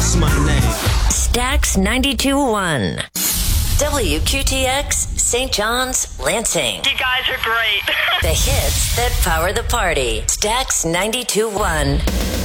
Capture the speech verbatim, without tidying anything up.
What's my name? Stax ninety-two point one. W Q T X, Saint John's, Lansing. You guys are great. The hits that power the party. Stax ninety-two point one.